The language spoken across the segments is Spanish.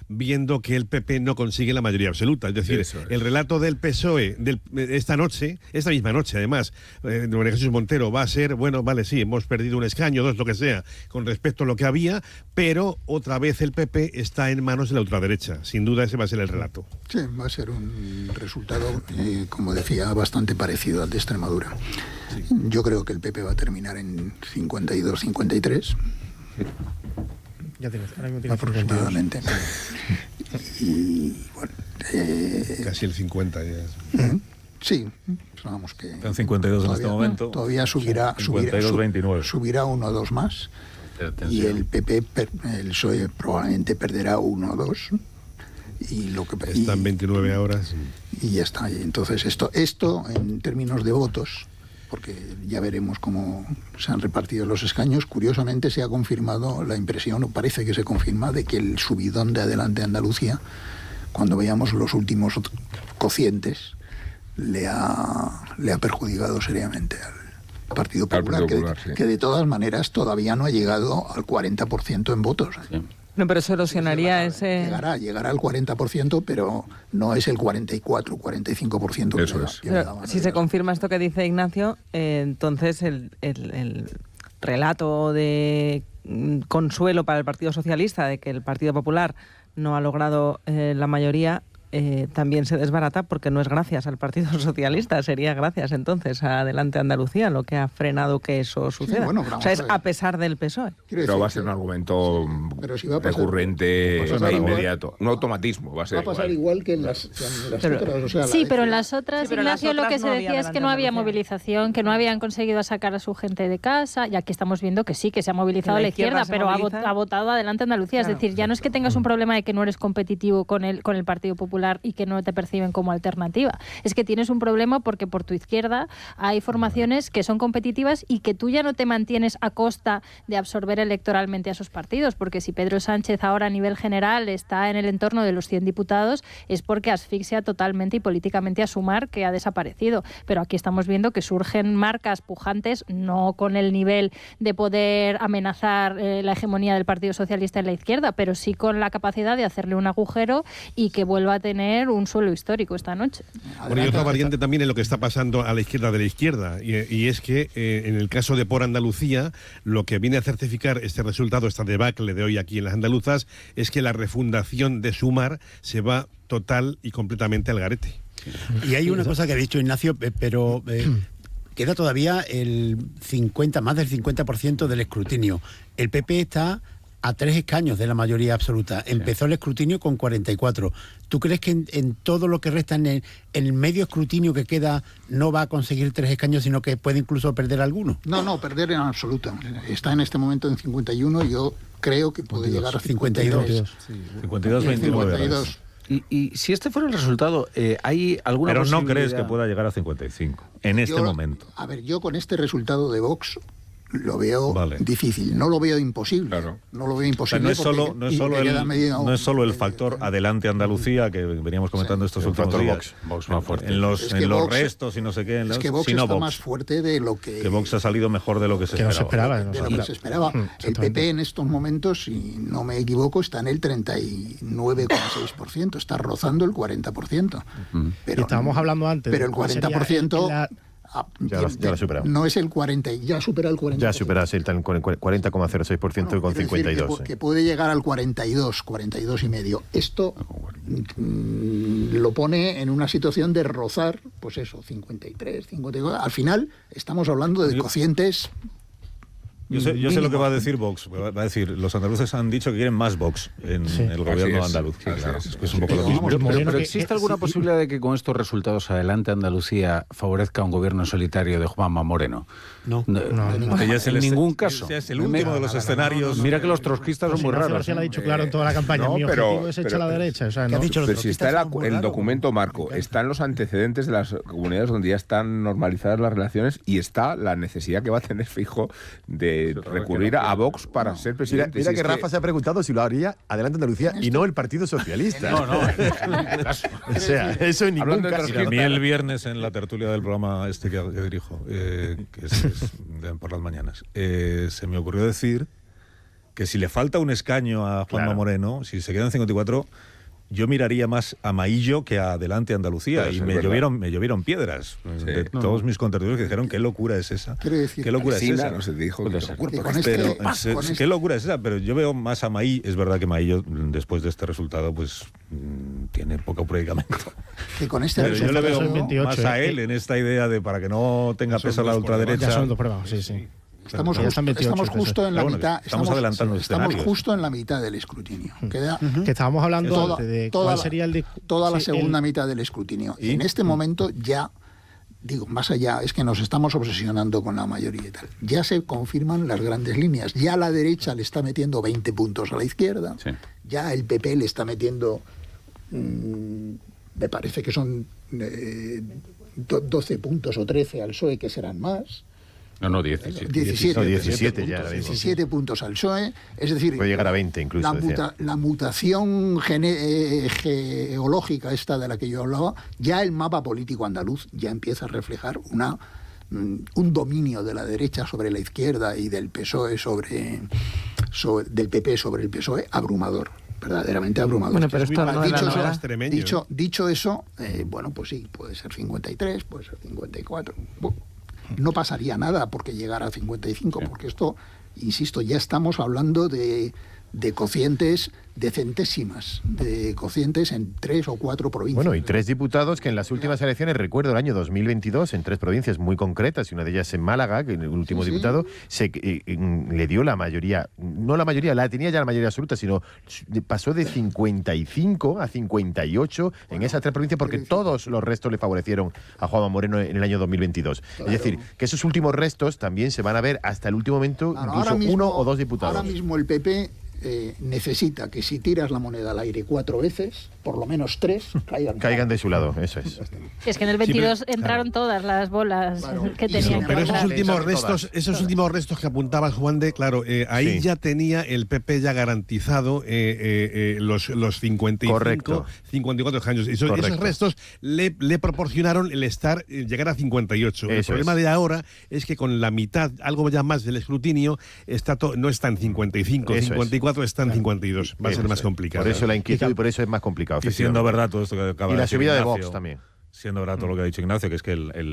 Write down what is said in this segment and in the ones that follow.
viendo que el PP no consigue la mayoría absoluta. Es decir, el relato del PSOE esta misma noche, además, de María Jesús Montero, va a ser, bueno, vale, sí, hemos perdido un escaño, dos, lo que sea, con respecto a lo que había, pero otra vez el PP está en manos de la ultraderecha. Sin duda ese va a ser el relato. Sí, va a ser un resultado, como decía, bastante parecido al de Extremadura. Sí. Yo creo que el PP va a terminar en 52-53. Ya tienes, aproximadamente. Y bueno, casi el 50 ya. Sí, vamos que... Están 52 en este momento. Todavía subirá 52-29. Subirá 1 o 2 más. Y el PP, el PSOE probablemente perderá 1 o 2. Y lo que están 29 ahora. Y ya está. Y entonces esto en términos de votos, porque ya veremos cómo se han repartido los escaños, curiosamente se ha confirmado la impresión, o parece que se confirma, de que el subidón de Adelante Andalucía, cuando veamos los últimos cocientes, le ha perjudicado seriamente al Partido Popular, que de todas maneras todavía no ha llegado al 40% en votos. Sí. No, pero eso erosionaría ese... Llegará al 40%, pero no es el 44, 45%. Eso es. Si se confirma esto que dice Ignacio, entonces el relato de consuelo para el Partido Socialista de que el Partido Popular no ha logrado la mayoría, también se desbarata, porque no es gracias al Partido Socialista, sería gracias entonces a Adelante Andalucía lo que ha frenado que eso suceda. Sí, bueno, o sea, es a pesar del PSOE. Pero va a ser un argumento recurrente e inmediato, un automatismo. Va a pasar igual que en las otras. O sea, sí, pero en las otras, Ignacio, lo que se decía es que no había movilización, que no habían conseguido sacar a su gente de casa, y aquí estamos viendo que sí, que se ha movilizado la izquierda, pero ha votado Adelante Andalucía. Claro. Es decir, ya no es que tengas un problema de que no eres competitivo con el Partido Popular y que no te perciben como alternativa. Es que tienes un problema porque por tu izquierda hay formaciones que son competitivas y que tú ya no te mantienes a costa de absorber electoralmente a esos partidos, porque si Pedro Sánchez ahora a nivel general está en el entorno de los 100 diputados es porque asfixia totalmente y políticamente a Sumar, que ha desaparecido. Pero aquí estamos viendo que surgen marcas pujantes, no con el nivel de poder amenazar la hegemonía del Partido Socialista en la izquierda, pero sí con la capacidad de hacerle un agujero y que vuelva a tener un suelo histórico esta noche. Bueno, y otra variante también en lo que está pasando a la izquierda de la izquierda, y es que en el caso de Por Andalucía, lo que viene a certificar este resultado, esta debacle de hoy aquí en las andaluzas, es que la refundación de Sumar se va total y completamente al garete. Y hay una cosa que ha dicho Ignacio, pero queda todavía más del 50% del escrutinio. El PP está a 3 escaños de la mayoría absoluta. Empezó el escrutinio con 44. ¿Tú crees que en todo lo que resta, en el medio escrutinio que queda, no va a conseguir 3 escaños, sino que puede incluso perder alguno? No, perder en absoluto. Está en este momento en 51, yo creo que puede llegar a 52. 52-29. Y si este fuera el resultado, ¿hay alguna Pero posibilidad? no crees que pueda llegar a 55 en este momento. A ver, yo con este resultado de Vox lo veo difícil, no lo veo imposible. Claro. No lo veo imposible. O sea, no es solo el factor Adelante Andalucía, que veníamos comentando estos últimos días. Vox más fuerte. En los restos y no sé qué. Es que Vox está más fuerte de lo que... Que Vox ha salido mejor de lo que se esperaba. De lo que se esperaba. El PP en estos momentos, si no me equivoco, está en el 39,6%. Está rozando el 40%. Pero estábamos hablando antes. Pero el 40%... Ya lo ha superado. No es el 40, ya supera el 40. Ya supera, sí, está en 40,06% y con 52. Que puede llegar al 42 y medio. Esto lo pone en una situación de rozar, pues eso, 53, 54. Al final estamos hablando de cocientes. Yo sé lo que va a decir Vox. Va a decir, los andaluces han dicho que quieren más Vox en el gobierno andaluz. Sí, claro, es un poco lo mismo. Pero ¿existe alguna posibilidad de que con estos resultados Adelante Andalucía favorezca un gobierno solitario de Juanma Moreno? No. En ningún caso. Es el último de los escenarios. Mira que los trotskistas son muy raros. Se lo ha dicho claro en toda la campaña. Mi objetivo es echar a la derecha. O sea, pero si está el documento marco, están los antecedentes de las comunidades donde ya están normalizadas las relaciones y está la necesidad que va a tener Fijo de recurrir a Vox para ser presidente. Mira que Rafa se ha preguntado si lo haría Adelante Andalucía y no el Partido Socialista. No. O sea, eso en ningún caso. A mí el viernes en la tertulia del programa que dirijo, que es por las mañanas, se me ocurrió decir que si le falta un escaño a Juanma Moreno, si se queda en 54, yo miraría más a Maillo que a Adelante Andalucía. Y me llovieron piedras de todos mis contertulios que dijeron qué locura es esa. Qué locura es esa. No se dijo qué locura es esa. Pero yo veo más a Maillo. Es verdad que Maillo, después de este resultado, pues tiene poco predicamento. Pero yo le veo 28, más a él en esta idea de para que no tenga peso la ultraderecha. Ya son dos pruebas, sí. Estamos justo en la mitad. Estamos adelantando Estamos justo en la mitad del escrutinio. Queda que estábamos hablando de cuál sería toda la segunda mitad del escrutinio. Y en este momento ya, digo, más allá, es que nos estamos obsesionando con la mayoría y tal. Ya se confirman las grandes líneas. Ya la derecha le está metiendo 20 puntos a la izquierda. Sí. Ya el PP le está metiendo, me parece que son 12 puntos o 13 al PSOE, que serán más. No, 17. 17 puntos al PSOE, es decir, puede llegar a 20 incluso. La mutación geológica esta de la que yo hablaba, ya el mapa político andaluz ya empieza a reflejar un dominio de la derecha sobre la izquierda y del PSOE del PP sobre el PSOE abrumador. Verdaderamente abrumador. Bueno, pero esto no dicho eso, bueno, pues sí, puede ser 53, puede ser 54. No pasaría nada porque llegara a 55, porque esto, insisto, ya estamos hablando de cocientes de centésimas, de cocientes en 3 o 4 provincias. Bueno, y 3 diputados que en las últimas elecciones, recuerdo el año 2022, en 3 provincias muy concretas, y una de ellas en Málaga, que el último diputado le dio la mayoría, no la mayoría, la tenía ya la mayoría absoluta, sino pasó de 55 a 58 en esas 3 provincias, porque todos los restos le favorecieron a Juanma Moreno en el año 2022. Claro. Es decir, que esos últimos restos también se van a ver hasta el último momento, incluso mismo, 1 o 2 diputados. Ahora mismo el PP necesita que si tiras la moneda al aire 4 veces, por lo menos 3 caigan de su lado, eso es. Es que en el 22 entraron todas las bolas que tenían. Pero esos últimos restos que apuntaba Juan de, claro, ahí ya tenía el PP ya garantizado los 55, 54 años. Esos restos le proporcionaron el llegar a 58. El problema de ahora es que con la mitad, algo ya más del escrutinio, no está en 55, 54 está en 52. Va a ser más complicado. Por eso la inquietud y por eso es más complicado. Y siendo verdad todo esto que acaba de decir Ignacio. Y la subida de Vox también. Siendo verdad todo lo que ha dicho Ignacio, que es que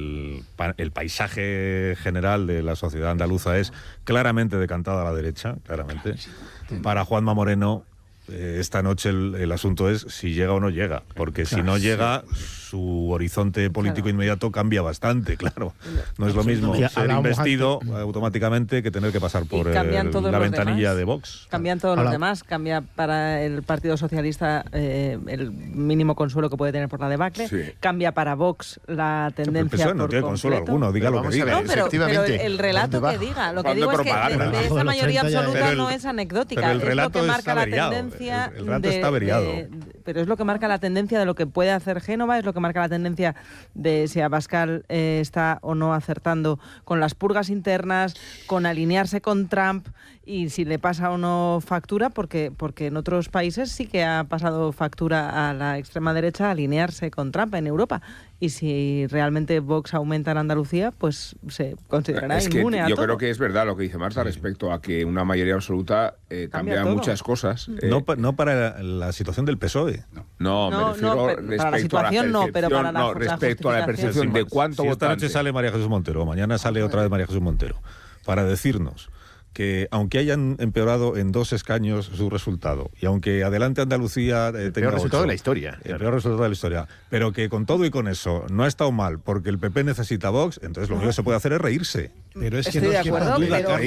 el paisaje general de la sociedad andaluza es claramente decantado a la derecha, claramente. Para Juanma Moreno, esta noche el asunto es si llega o no llega, porque si no llega, su horizonte político inmediato cambia bastante, claro. No es lo mismo ser investido automáticamente que tener que pasar por la ventanilla de Vox. Cambian todos los demás, cambia para el Partido Socialista el mínimo consuelo que puede tener por la debacle, cambia para Vox la tendencia no tiene consuelo alguno, diga lo que diga. No, pero el relato que diga, lo que digo es que de esa mayoría absoluta no es anecdótica, pero el relato es lo que marca la tendencia. El relato está averiado. Pero es lo que marca la tendencia de lo que puede hacer Génova, es lo que marca la tendencia de si Abascal está o no acertando con las purgas internas, con alinearse con Trump y si le pasa o no factura, porque en otros países sí que ha pasado factura a la extrema derecha alinearse con Trump en Europa. Y si realmente Vox aumenta en Andalucía, pues se considerará inmune a todo. Yo creo que es verdad lo que dice Marta respecto a que una mayoría absoluta cambia muchas cosas. No para la situación del PSOE. No, me refiero para la situación no, pero para respecto a la percepción de cuánto si esta noche sale María Jesús Montero, o mañana sale otra vez María Jesús Montero, para decirnos que aunque hayan empeorado en 2 escaños su resultado, y aunque Adelante Andalucía tenga el peor resultado de la historia. El peor resultado de la historia. Pero que con todo y con eso no ha estado mal porque el PP necesita Vox, entonces lo único que se puede hacer es reírse. Pero es que estoy de acuerdo, pero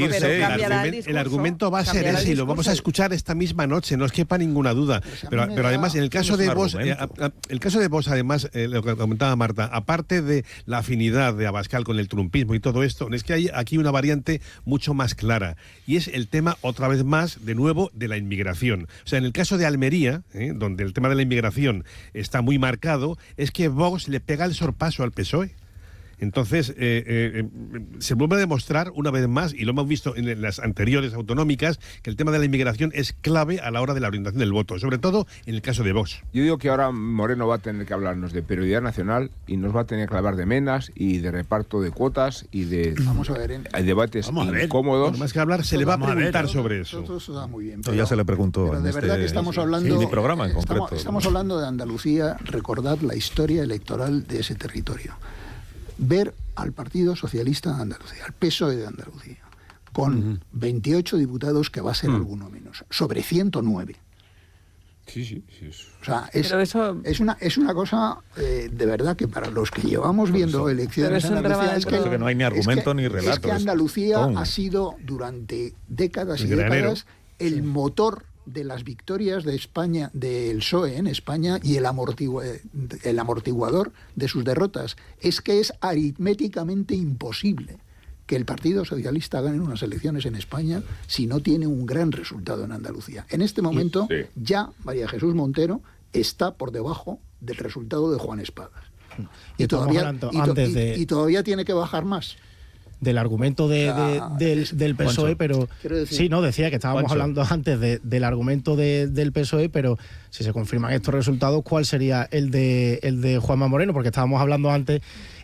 el argumento va a ser ese y lo vamos a escuchar esta misma noche, no os quepa ninguna duda. Pero además, en el caso de Vox, además, lo que comentaba Marta, aparte de la afinidad de Abascal con el trumpismo y todo esto, es que hay aquí una variante mucho más clara. Y es el tema, otra vez más, de nuevo, de la inmigración. O sea, en el caso de Almería, donde el tema de la inmigración está muy marcado, es que Vox le pega el sorpaso al PSOE. Entonces, se vuelve a demostrar una vez más, y lo hemos visto en las anteriores autonómicas, que el tema de la inmigración es clave a la hora de la orientación del voto, sobre todo en el caso de Vox. Yo digo que ahora Moreno va a tener que hablarnos de prioridad nacional y nos va a tener que hablar de menas y de reparto de cuotas y de debates incómodos. Más que hablar, se le va a preguntar sobre eso. Eso da muy bien. Ya se le preguntó pero de verdad que estamos hablando, en mi programa en concreto. Estamos hablando de Andalucía, recordar la historia electoral de ese territorio. Ver al Partido Socialista de Andalucía, al PSOE de Andalucía, con 28 diputados, que va a ser alguno menos, sobre 109. Sí. O sea, es una cosa de verdad que para los que llevamos viendo elecciones en Andalucía es que no hay ni argumento ni relato. Es que Andalucía ha sido durante décadas y décadas el motor de las victorias de España, del PSOE en España, y el amortiguador de sus derrotas. Es que es aritméticamente imposible que el Partido Socialista gane unas elecciones en España si no tiene un gran resultado en Andalucía. En este momento ya María Jesús Montero está por debajo del resultado de Juan Espadas. Y todavía tiene que bajar más. Del argumento del PSOE, pero sí, no, decía que estábamos hablando antes del argumento del PSOE, pero si se confirman estos resultados, ¿cuál sería el de Juanma Moreno? Porque estábamos hablando antes,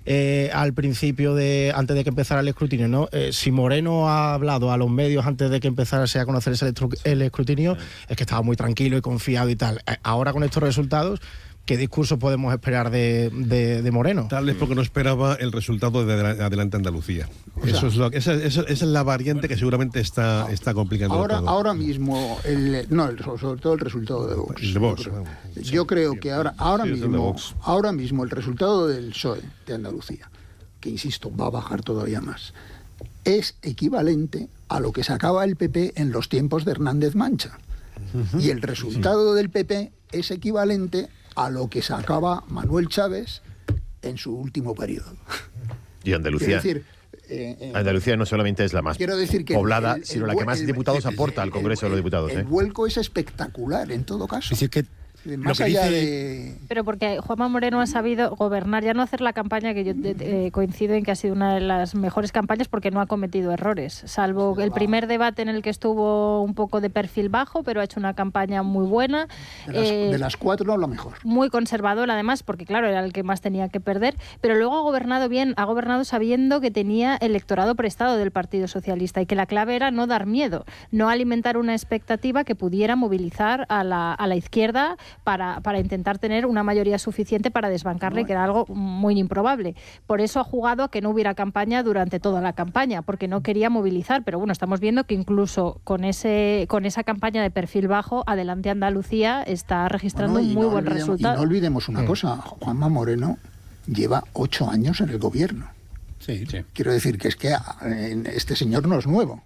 al principio, antes de que empezara el escrutinio, ¿no? Si Moreno ha hablado a los medios antes de que empezase a conocerse el escrutinio, es que estaba muy tranquilo y confiado y tal. Ahora, con estos resultados, ¿qué discurso podemos esperar de Moreno? Tal vez porque no esperaba el resultado de Adelante Andalucía. Esa es la variante que seguramente está complicando todo. Ahora mismo, sobre todo el resultado de Vox. El de Vox. Yo creo que ahora mismo el resultado del PSOE de Andalucía, que insisto, va a bajar todavía más, es equivalente a lo que sacaba el PP en los tiempos de Hernández Mancha. Y el resultado del PP es equivalente a lo que sacaba Manuel Chávez en su último periodo. Y Andalucía. Andalucía no solamente es la más poblada, sino la que más diputados aporta al Congreso de los Diputados. El vuelco es espectacular, en todo caso. Es decir, que más allá de... Pero porque Juanma Moreno ha sabido gobernar, ya no hacer la campaña, que yo coincido en que ha sido una de las mejores campañas, porque no ha cometido errores, salvo el primer debate en el que estuvo un poco de perfil bajo, pero ha hecho una campaña muy buena. De las cuatro, la mejor. Muy conservador, además, porque claro, era el que más tenía que perder, pero luego ha gobernado bien, ha gobernado sabiendo que tenía electorado prestado del Partido Socialista y que la clave era no dar miedo, no alimentar una expectativa que pudiera movilizar a la izquierda para intentar tener una mayoría suficiente para desbancarle, que era algo muy improbable. Por eso ha jugado a que no hubiera campaña durante toda la campaña, porque no quería movilizar. Pero bueno, estamos viendo que incluso con esa campaña de perfil bajo, Adelante Andalucía está registrando un muy buen resultado. Y no olvidemos una cosa, Juanma Moreno lleva 8 años en el gobierno. Sí. Quiero decir que es que este señor no es nuevo.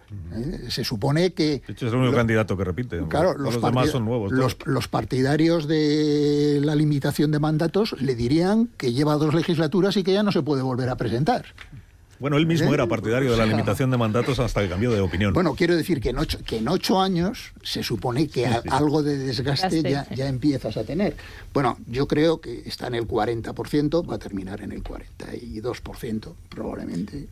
Se supone que... De hecho, es el único candidato que repite. Claro, los demás son nuevos. Los partidarios de la limitación de mandatos le dirían que lleva 2 legislaturas y que ya no se puede volver a presentar. Bueno, él mismo era partidario de la limitación de mandatos hasta que cambió de opinión. Bueno, quiero decir que en 8 años se supone que algo de desgaste ya empiezas a tener. Bueno, yo creo que está en el 40%, va a terminar en el 42% probablemente.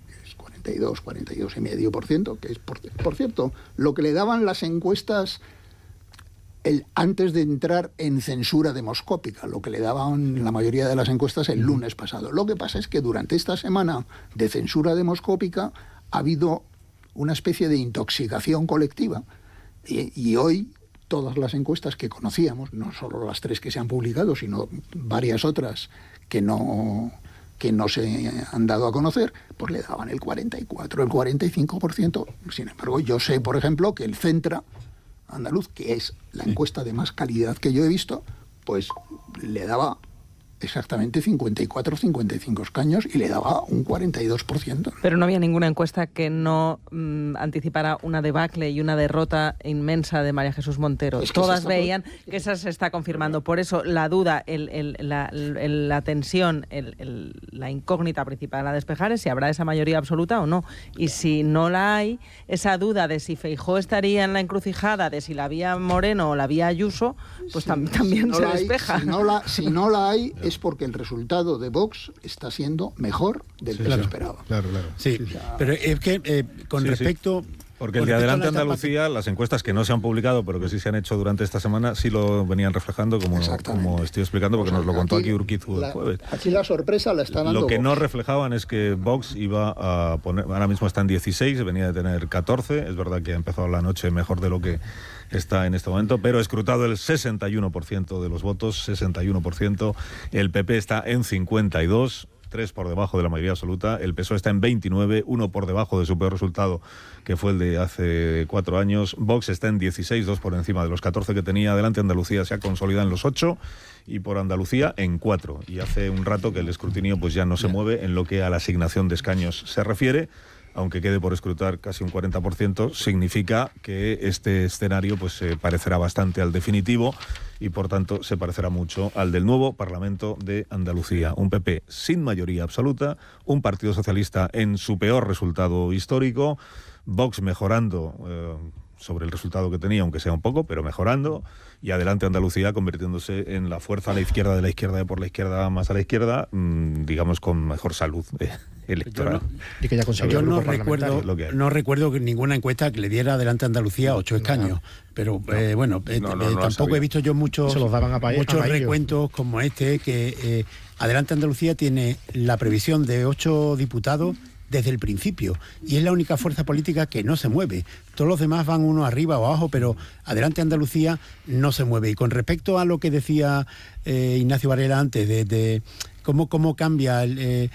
42,5%, que es, por cierto, lo que le daban las encuestas antes de entrar en censura demoscópica, lo que le daban la mayoría de las encuestas el lunes pasado. Lo que pasa es que durante esta semana de censura demoscópica ha habido una especie de intoxicación colectiva y hoy todas las encuestas que conocíamos, no solo las 3 que se han publicado, sino varias otras que no se han dado a conocer, pues le daban el 44, el 45%. Sin embargo, yo sé, por ejemplo, que el Centra andaluz, que es la encuesta de más calidad que yo he visto, pues le daba exactamente 54, 55 escaños y le daba un 42%. Pero no había ninguna encuesta que no anticipara una debacle y una derrota inmensa de María Jesús Montero. Todas veían que esa se está confirmando. Por eso la duda, la tensión, la incógnita principal a despejar es si habrá esa mayoría absoluta o no. Y si no la hay, esa duda de si Feijóo estaría en la encrucijada, de si la vía Moreno o la vía Ayuso, pues también se despeja. Si no la hay, es porque el resultado de Vox está siendo mejor del que se esperaba. Claro. Sí, pero es que con respecto... Porque el de Adelante Andalucía, las encuestas que no se han publicado, pero que sí se han hecho durante esta semana, sí lo venían reflejando, como estoy explicando, porque nos lo contó aquí Urquizu el jueves. Aquí la sorpresa la está dando Lo que Vox. no reflejaban es que Vox iba a poner, ahora mismo está en 16, venía de tener 14, es verdad que ha empezado la noche mejor de lo que está en este momento, pero escrutado el 61% de los votos, 61%, el PP está en 52%, 3 por debajo de la mayoría absoluta, el PSOE está en 29, 1 por debajo de su peor resultado, que fue el de hace 4 años, Vox está en 16, 2 por encima de los 14 que tenía. Adelante Andalucía se ha consolidado en los 8 y por Andalucía en 4. Y hace un rato que el escrutinio pues ya no se mueve en lo que a la asignación de escaños se refiere, aunque quede por escrutar casi un 40%, significa que este escenario pues se parecerá bastante al definitivo y por tanto se parecerá mucho al del nuevo Parlamento de Andalucía. Un PP sin mayoría absoluta, un Partido Socialista en su peor resultado histórico, Vox mejorando sobre el resultado que tenía, aunque sea un poco, pero mejorando, y Adelante Andalucía convirtiéndose en la fuerza a la izquierda de la izquierda de por la izquierda más a la izquierda, digamos con mejor salud electoral. Yo no recuerdo ninguna encuesta que le diera Adelante Andalucía 8 escaños, pero tampoco he visto yo muchos recuentos como este, que Adelante Andalucía tiene la previsión de 8 diputados desde el principio, y es la única fuerza política que no se mueve. Todos los demás van uno arriba o abajo, pero Adelante Andalucía no se mueve. Y con respecto a lo que decía Ignacio Varela antes, de cómo cambia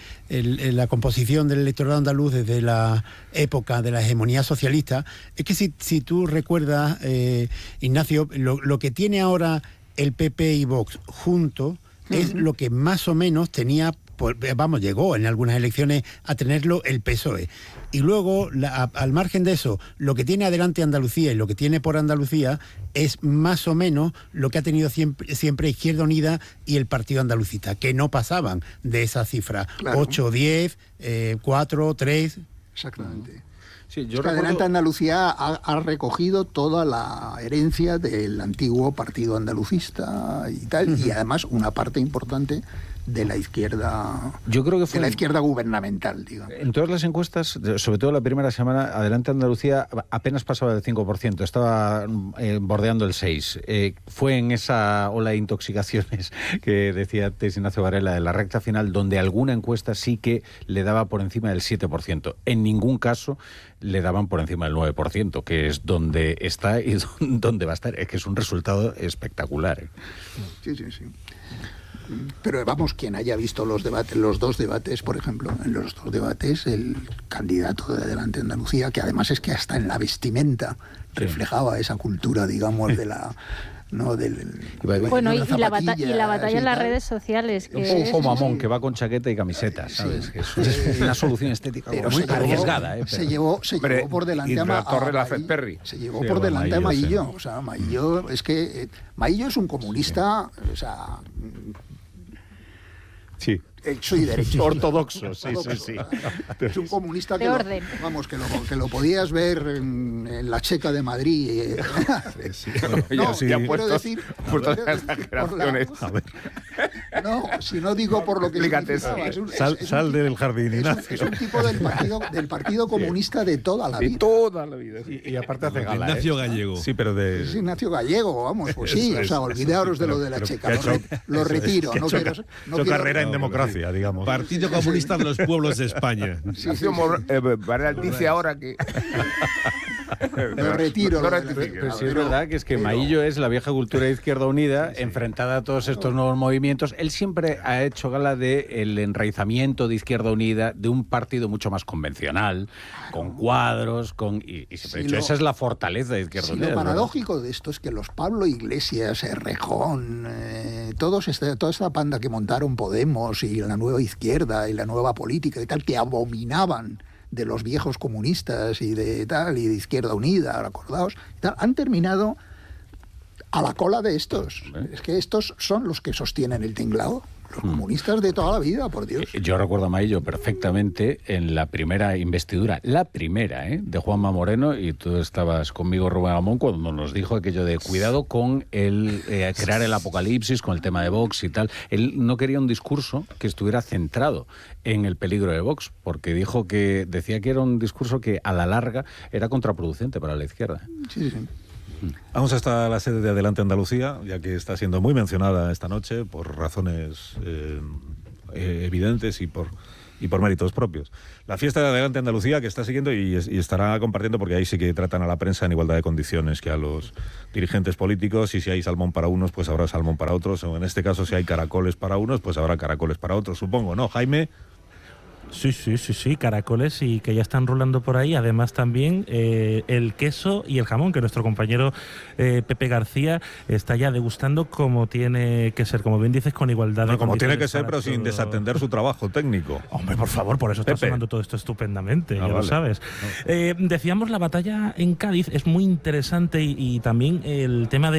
la composición del electorado andaluz desde la época de la hegemonía socialista, es que si tú recuerdas, Ignacio, lo que tiene ahora el PP y Vox juntos es lo que más o menos tenía, llegó en algunas elecciones a tenerlo el PSOE. Y luego, al margen de eso, lo que tiene Adelante Andalucía y lo que tiene por Andalucía es más o menos lo que ha tenido siempre Izquierda Unida y el Partido Andalucista, que no pasaban de esa cifra. Claro. 8, 10, 4, 3... Exactamente. Sí, yo recuerdo... Adelante Andalucía ha recogido toda la herencia del antiguo partido andalucista y tal, y además una parte importante de la izquierda, yo creo que fue de la izquierda gubernamental, digamos. En todas las encuestas, sobre todo la primera semana, Adelante Andalucía apenas pasaba del 5%, estaba bordeando el 6%. Fue en esa ola de intoxicaciones que decía antes Ignacio Varela, de la recta final, donde alguna encuesta sí que le daba por encima del 7%. En ningún caso le daban por encima del 9%, que es donde está y donde va a estar. Es que es un resultado espectacular. Sí. Pero vamos, quien haya visto los dos debates, por ejemplo, en los dos debates, el candidato de Adelante Andalucía, que además es que hasta en la vestimenta reflejaba esa cultura, digamos, de la... ¿no? Bueno, y la batalla en las redes sociales. Que un poco mamón, que va con chaqueta y camiseta, ¿sabes? Sí. Que es una solución estética muy arriesgada. Se llevó por delante a Maillo. Se llevó por delante a Maillo. O sea, Maillo es que... Maillo es un comunista, o sea... Sí. Soy derecho. Ortodoxo, sí. Es un comunista de orden. Vamos, que lo podías ver en la Checa de Madrid. Quiero decir... No, si no digo por lo que significaba. Sal del jardín, Ignacio. Es un tipo del Partido Comunista de toda la vida. De toda la vida. Y aparte hace gala. Ignacio Gallego. Sí, pero Es Ignacio Gallego, vamos, pues sí. O sea, olvidaros de lo de la Checa. Lo retiro. No quiero carrera en democracia. Digamos. Partido Comunista de los Pueblos de España. Varela dice ahora que... Lo retiro. Pero sí es verdad que es que Maillo es la vieja cultura de Izquierda Unida, enfrentada a todos estos nuevos movimientos. Él siempre ha hecho gala del enraizamiento de Izquierda Unida, de un partido mucho más convencional, con cuadros, y siempre ha dicho, esa es la fortaleza de Izquierda Unida. Lo paradójico de esto es que los Pablo Iglesias, Errejón, toda esta panda que montaron Podemos y la nueva izquierda y la nueva política y tal, que abominaban de los viejos comunistas y de Izquierda Unida, acordaos, han terminado a la cola de estos. Es que estos son los que sostienen el tinglado. Los comunistas de toda la vida, por Dios. Yo recuerdo a Maillo perfectamente en la primera investidura, de Juanma Moreno, y tú estabas conmigo, Rubén Amón, cuando nos dijo aquello de cuidado con el crear el apocalipsis, con el tema de Vox y tal. Él no quería un discurso que estuviera centrado en el peligro de Vox, porque decía que era un discurso que a la larga era contraproducente para la izquierda. Sí. Vamos hasta la sede de Adelante Andalucía, ya que está siendo muy mencionada esta noche por razones evidentes y por méritos propios. La fiesta de Adelante Andalucía, que está siguiendo y estará compartiendo, porque ahí sí que tratan a la prensa en igualdad de condiciones que a los dirigentes políticos, y si hay salmón para unos, pues habrá salmón para otros, o en este caso si hay caracoles para unos, pues habrá caracoles para otros, supongo, ¿no, Jaime? Sí, caracoles, y que ya están rulando por ahí. Además también el queso y el jamón, que nuestro compañero Pepe García está ya degustando como tiene que ser, como bien dices, con igualdad de como condiciones. Tiene que ser, pero sin desatender su trabajo técnico. Hombre, por favor, por eso está sonando todo esto estupendamente, ya lo sabes. Decíamos, la batalla en Cádiz es muy interesante, y también el tema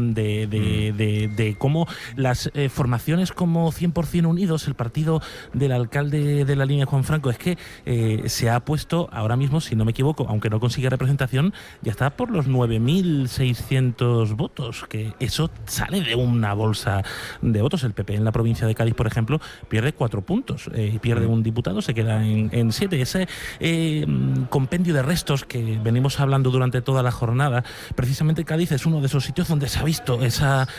de cómo las formaciones como 100% Unidos, el partido del alcalde de la línea Juan Franco, es que se ha puesto ahora mismo, si no me equivoco, aunque no consigue representación, ya está por los 9.600 votos, que eso sale de una bolsa de votos. El PP en la provincia de Cádiz, por ejemplo, pierde 4 puntos, y pierde un diputado, se queda en 7. Ese compendio de restos que venimos hablando durante toda la jornada, precisamente Cádiz es uno de esos sitios donde se ha visto esas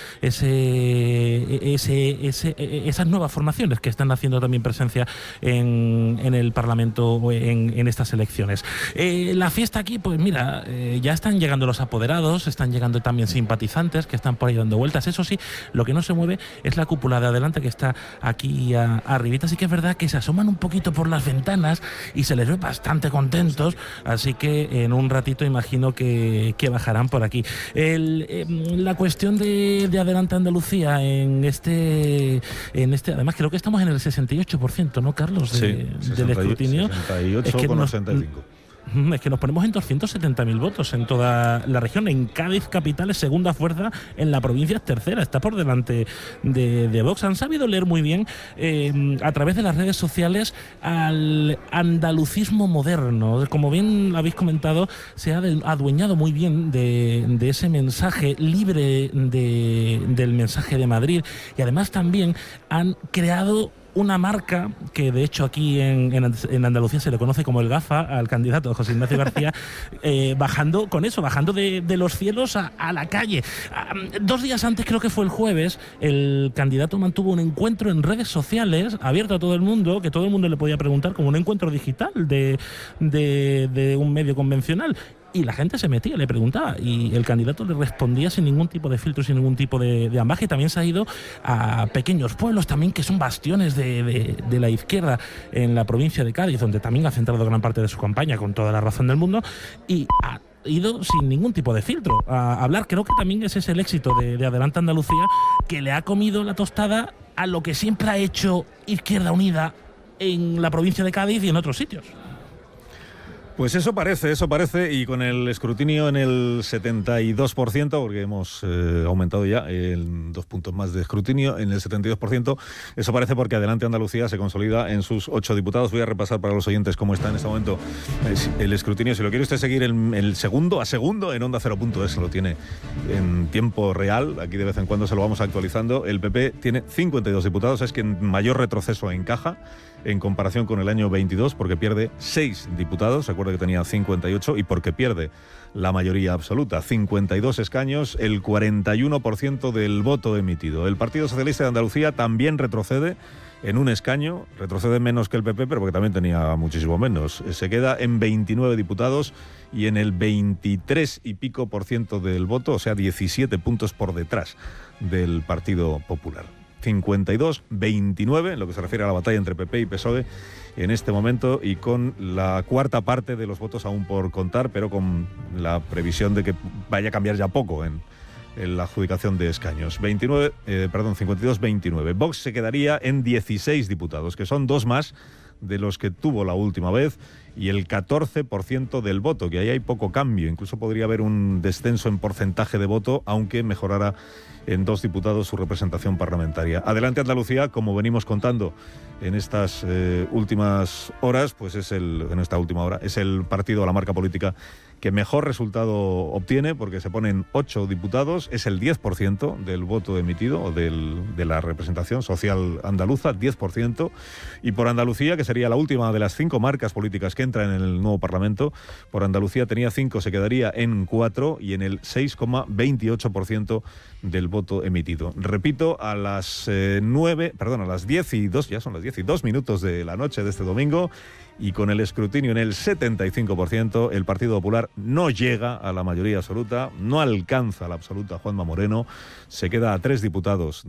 nuevas formaciones que están haciendo también presencia en el Parlamento o en estas elecciones. La fiesta aquí, pues mira, ya están llegando los apoderados, están llegando también simpatizantes que están por ahí dando vueltas. Eso sí, lo que no se mueve es la cúpula de Adelante, que está aquí arribita. Sí que es verdad que se asoman un poquito por las ventanas y se les ve bastante contentos, así que en un ratito imagino que bajarán por aquí. La cuestión de Adelante Andalucía en este, además creo que estamos en el 68%, ¿no, Carlos? Sí, del escrutinio. 68,85. Es que nos ponemos en 270.000 votos en toda la región. En Cádiz capital es segunda fuerza, en la provincia es tercera, está por delante de Vox. Han sabido leer muy bien a través de las redes sociales al andalucismo moderno. Como bien habéis comentado, se ha adueñado muy bien de ese mensaje libre del mensaje de Madrid, y además también han creado una marca que de hecho aquí en Andalucía se le conoce como el GAFA al candidato José Ignacio García, bajando de los cielos a la calle. 2 días antes, creo que fue el jueves, el candidato mantuvo un encuentro en redes sociales abierto a todo el mundo, que todo el mundo le podía preguntar, como un encuentro digital de un medio convencional. Y la gente se metía, le preguntaba, y el candidato le respondía sin ningún tipo de filtro, sin ningún tipo de ambaje. También se ha ido a pequeños pueblos también, que son bastiones de la izquierda en la provincia de Cádiz, donde también ha centrado gran parte de su campaña, con toda la razón del mundo, y ha ido sin ningún tipo de filtro a hablar. Creo que también ese es el éxito de Adelante Andalucía, que le ha comido la tostada a lo que siempre ha hecho Izquierda Unida en la provincia de Cádiz y en otros sitios. Pues eso parece, y con el escrutinio en el 72%, porque hemos aumentado ya 2 puntos más de escrutinio, en el 72%, eso parece, porque Adelante Andalucía se consolida en sus 8 diputados. Voy a repasar para los oyentes cómo está en este momento el escrutinio. Si lo quiere usted seguir el segundo a segundo, en Onda 0.es lo tiene en tiempo real, aquí de vez en cuando se lo vamos actualizando. El PP tiene 52 diputados, es quien mayor retroceso encaja en comparación con el año 22, porque pierde 6 diputados, recuerda que tenía 58, y porque pierde la mayoría absoluta, 52 escaños, el 41% del voto emitido. El Partido Socialista de Andalucía también retrocede en un escaño, retrocede menos que el PP, pero porque también tenía muchísimo menos. Se queda en 29 diputados y en el 23 y pico % del voto, o sea, 17 puntos por detrás del Partido Popular. 52-29 en lo que se refiere a la batalla entre PP y PSOE en este momento, y con la cuarta parte de los votos aún por contar, pero con la previsión de que vaya a cambiar ya poco en la adjudicación de escaños. 52-29. Vox se quedaría en 16 diputados, que son 2 más de los que tuvo la última vez y el 14% del voto, que ahí hay poco cambio. Incluso podría haber un descenso en porcentaje de voto, aunque mejorara en 2 diputados su representación parlamentaria. Adelante Andalucía, como venimos contando en estas últimas horas, pues es en esta última hora, es el partido, la marca política que mejor resultado obtiene, porque se ponen 8 diputados, es el 10% del voto emitido, o de la representación social andaluza, 10%, y por Andalucía, que sería la última de las 5 marcas políticas que entran en el nuevo Parlamento, por Andalucía tenía 5, se quedaría en 4 y en el 6,28% del voto emitido. Repito, a las 10 y 2, ya son las 10 y 2 minutos de la noche de este domingo, y con el escrutinio en el 75%, el Partido Popular no llega a la mayoría absoluta, no alcanza la absoluta Juanma Moreno, se queda a 3 diputados